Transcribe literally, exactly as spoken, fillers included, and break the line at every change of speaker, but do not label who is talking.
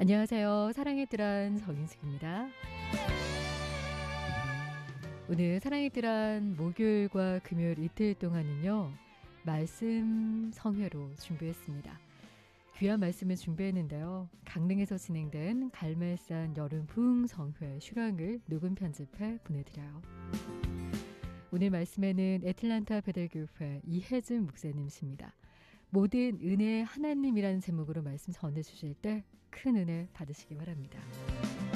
안녕하세요. 사랑의 뜨란 정인숙입니다. 오늘 사랑의 뜨란 목요일과 금요일 이틀 동안은요. 말씀 성회로 준비했습니다. 귀한 말씀을 준비했는데요. 강릉에서 진행된 갈멜산 여름 부흥 성회 슈랑을 녹음 편집해 보내드려요. 오늘 말씀에는 애틀란타 베델교회 이혜준 목사님이십니다. 모든 은혜의 하나님이라는 제목으로 말씀 전해주실 때 큰 은혜 받으시기 바랍니다.